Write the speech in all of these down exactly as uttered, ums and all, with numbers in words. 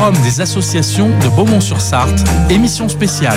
Des associations de Beaumont-sur-Sarthe, émission spéciale.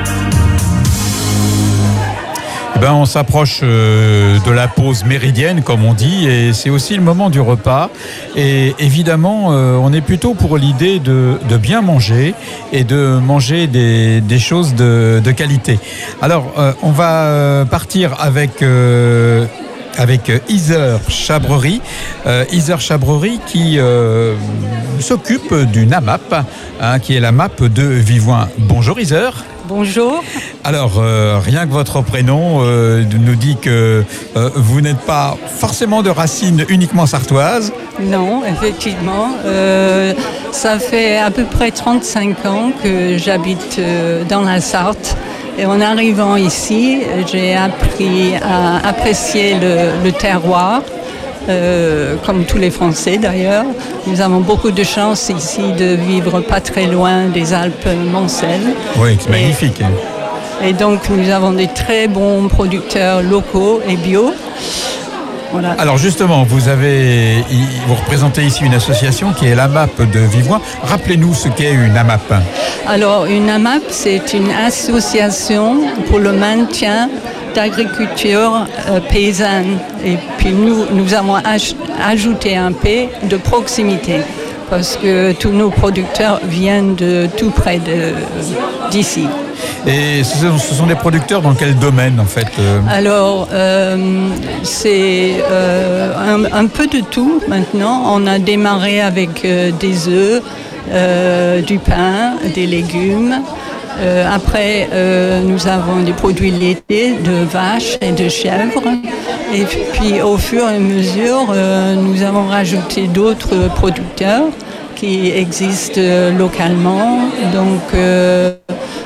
Ben, on s'approche euh, de la pause méridienne, comme on dit, et c'est aussi le moment du repas. Et évidemment, euh, on est plutôt pour l'idée de, de bien manger et de manger des, des choses de, de qualité. Alors, euh, on va euh, partir avec... Euh, avec Iser Chabrerie, euh, Iser Chabrerie qui euh, s'occupe d'une A M A P, hein, qui est la M A P de Vivoin. Bonjour Iser. Bonjour. Alors, euh, rien que votre prénom euh, nous dit que euh, vous n'êtes pas forcément de racines uniquement sartoises. Non, effectivement. Euh, ça fait à peu près trente-cinq ans que j'habite euh, dans la Sarthe. Et en arrivant ici, j'ai appris à apprécier le, le terroir, euh, comme tous les Français d'ailleurs. Nous avons beaucoup de chance ici de vivre pas très loin des Alpes-Mancelles. Oui, c'est magnifique. Et, et donc nous avons des très bons producteurs locaux et bio. Voilà. Alors justement, vous avez, vous représentez ici une association qui est l'A M A P de Vivoin. Rappelez-nous ce qu'est une A M A P. Alors une A M A P, c'est une association pour le maintien d'agriculture euh, paysanne. Et puis nous, nous avons aj- ajouté un P de proximité parce que tous nos producteurs viennent de tout près de, d'ici. Et ce sont, ce sont des producteurs dans quel domaine en fait euh... Alors, euh, c'est euh, un, un peu de tout maintenant. On a démarré avec euh, des œufs, euh, du pain, des légumes. Euh, après, euh, nous avons des produits laitiers de vaches et de chèvres. Et puis, au fur et à mesure, euh, nous avons rajouté d'autres producteurs qui existent euh, localement. Donc, euh,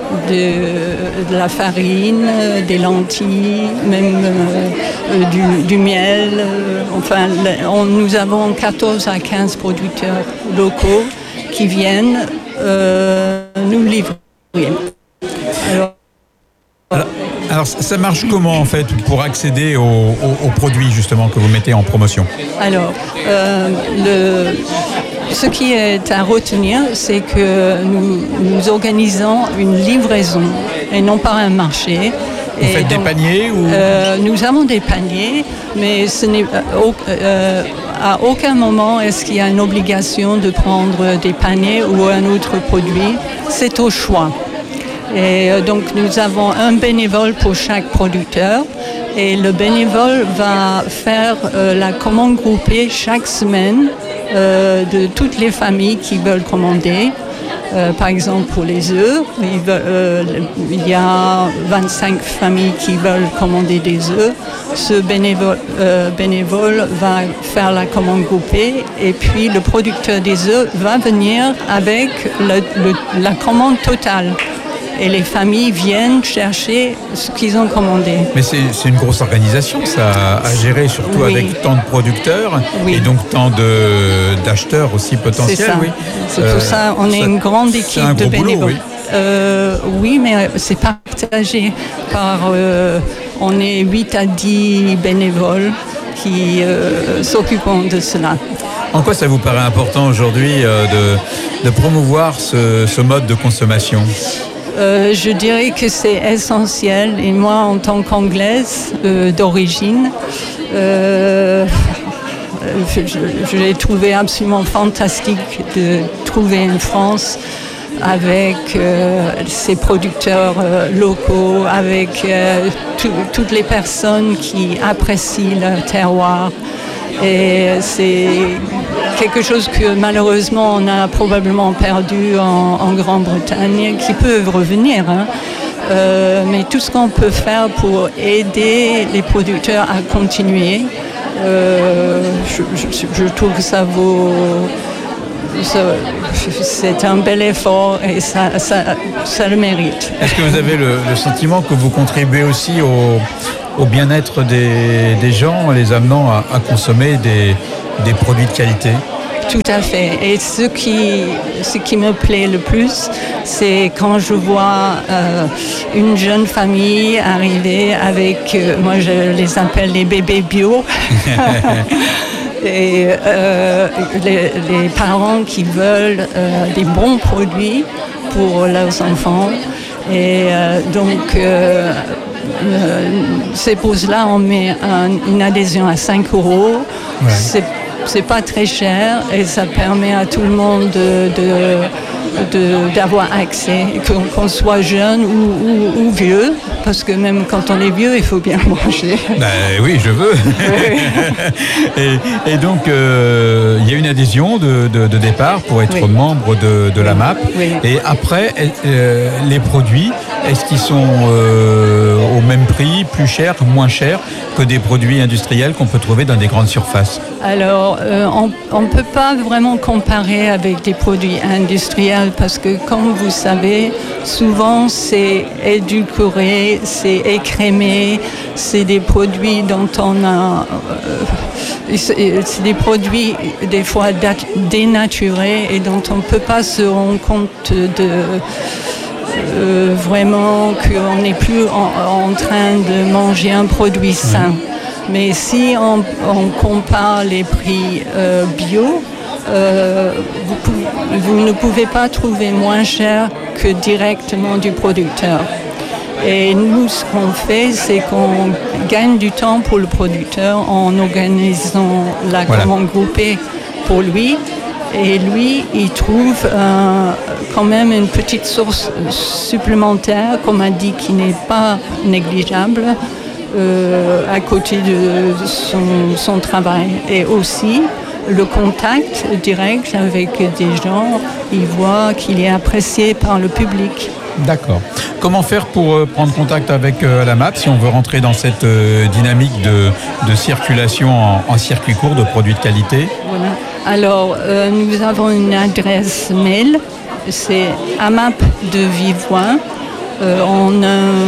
De, de la farine, des lentilles, même euh, du, du miel. Euh, enfin, on, nous avons quatorze à quinze producteurs locaux qui viennent euh, nous livrer. Alors, alors, alors, ça marche comment en fait pour accéder aux, aux, aux produits justement que vous mettez en promotion? Alors, euh, le... Ce qui est à retenir, c'est que nous, nous organisons une livraison et non pas un marché. Vous et faites donc, des paniers ou... euh, Nous avons des paniers, mais ce n'est, euh, euh, à aucun moment est-ce qu'il y a une obligation de prendre des paniers ou un autre produit. C'est au choix. Et euh, donc nous avons un bénévole pour chaque producteur. Et le bénévole va faire euh, la commande groupée chaque semaine euh, de toutes les familles qui veulent commander. Euh, par exemple, pour les œufs, il, veut, euh, il y a vingt-cinq familles qui veulent commander des œufs. Ce bénévole, euh, bénévole va faire la commande groupée et puis le producteur des œufs va venir avec le, le, la commande totale. Et les familles viennent chercher ce qu'ils ont commandé. Mais c'est, c'est une grosse organisation, ça, à gérer, surtout oui. avec tant de producteurs oui. et donc tant de, d'acheteurs aussi potentiels. C'est ça. Oui. C'est euh, pour ça on est ça, une grande équipe de bénévoles. Boulot, oui. Euh, oui, mais c'est partagé par... Euh, on est huit à dix bénévoles qui euh, s'occupent de cela. En quoi ça vous paraît important aujourd'hui euh, de, de promouvoir ce, ce mode de consommation ? Euh, je dirais que c'est essentiel. Et moi, en tant qu'Anglaise euh, d'origine, euh, je, je l'ai trouvé absolument fantastique de trouver une France avec euh, ses producteurs euh, locaux, avec euh, tout, toutes les personnes qui apprécient leur terroir. Et c'est quelque chose que malheureusement on a probablement perdu en, en Grande-Bretagne, qui peut revenir. Hein. Euh, mais tout ce qu'on peut faire pour aider les producteurs à continuer, euh, je, je, je trouve que ça vaut... Ça, c'est un bel effort et ça, ça, ça le mérite. Est-ce que vous avez le, le sentiment que vous contribuez aussi au, au bien-être des, des gens en les amenant à, à consommer des, des produits de qualité ? Tout à fait. Et ce qui, ce qui me plaît le plus, c'est quand je vois euh, une jeune famille arriver avec, euh, moi je les appelle les bébés bio. et euh, les, les parents qui veulent euh, des bons produits pour leurs enfants. Et euh, donc, euh, euh, ces pauses-là, on met un, une adhésion à cinq euros. Ouais. C'est, c'est pas très cher et ça permet à tout le monde de, de, de, d'avoir accès, qu'on, qu'on soit jeune ou, ou, ou vieux, parce que même quand on est vieux, il faut bien manger. Ben oui, je veux. et, et donc, il euh, y a une adhésion de, de, de départ pour être oui. membre de, de la M A P. Oui. Et après, euh, les produits, est-ce qu'ils sont euh, au même prix, plus chers, moins chers que des produits industriels qu'on peut trouver dans des grandes surfaces? Alors, euh, on ne peut pas vraiment comparer avec des produits industriels parce que, comme vous savez, souvent c'est édulcoré, c'est écrémé, c'est des produits dont on a... Euh, c'est des produits des fois dénaturés et dont on ne peut pas se rendre compte de... Euh, vraiment qu'on n'est plus en, en train de manger un produit sain. Mais si on, on compare les prix euh, bio, euh, vous, pouvez, vous ne pouvez pas trouver moins cher que directement du producteur. Et nous, ce qu'on fait, c'est qu'on gagne du temps pour le producteur en organisant la voilà. commande groupée pour lui. Et lui, il trouve euh, quand même une petite source supplémentaire, comme on dit, qui n'est pas négligeable, euh, à côté de son, son travail. Et aussi, le contact direct avec des gens, il voit qu'il est apprécié par le public. D'accord. Comment faire pour euh, prendre contact avec euh, la M A P si on veut rentrer dans cette euh, dynamique de, de circulation en, en circuit court de produits de qualité? Voilà. Alors, euh, nous avons une adresse mail, c'est amap de Vivoin, euh, en,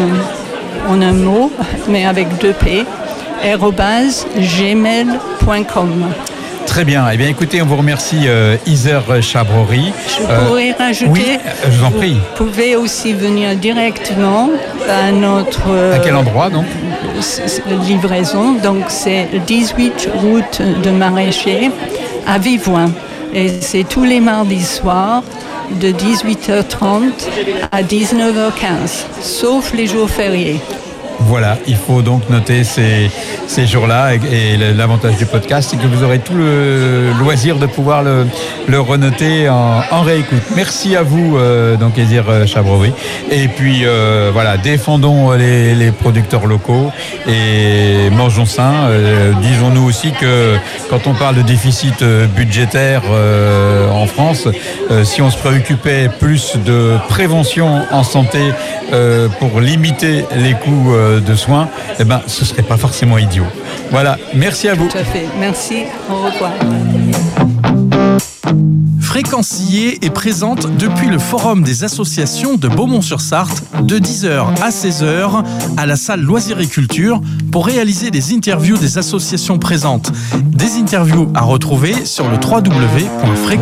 un, en un mot, mais avec deux P, arobase gmail point com. Très bien. Eh bien, écoutez, on vous remercie, euh, Iser Chabrori. Je pourrais euh, rajouter... Oui, je vous en prie. Vous pouvez aussi venir directement à notre... Euh, à quel endroit, donc? Livraison. Donc, c'est dix-huit route de Maraîcher à Vivoin. Et c'est tous les mardis soirs de dix-huit heures trente à dix-neuf heures quinze, sauf les jours fériés. Voilà, il faut donc noter ces, ces jours-là et, et l'avantage du podcast, c'est que vous aurez tout le loisir de pouvoir le, le renoter en, en réécoute. Merci à vous, euh, donc Iser Chabrori. Et puis euh, voilà, défendons les, les producteurs locaux et mangeons sain. Euh, disons-nous aussi que quand on parle de déficit budgétaire euh, en France, euh, si on se préoccupait plus de prévention en santé euh, pour limiter les coûts euh, de soins, eh ben, ce ne serait pas forcément idiot. Voilà, merci à vous. Tout à fait, merci, au revoir. Fréquencier est présente depuis le Forum des associations de Beaumont-sur-Sarthe de dix heures à seize heures à la salle Loisirs et Culture pour réaliser des interviews des associations présentes. Des interviews à retrouver sur le w w w point fréquencier point f r.